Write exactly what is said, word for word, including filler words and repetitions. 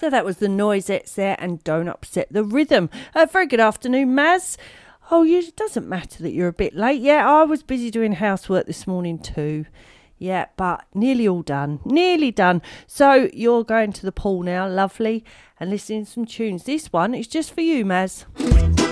So that was the Noisettes there, and Don't Upset the Rhythm. Uh, very good afternoon, Maz. Oh, you, it doesn't matter that you're a bit late. Yeah, I was busy doing housework this morning too. Yeah, but nearly all done. Nearly done. So you're going to the pool now, lovely, and listening to some tunes. This one is just for you, Maz.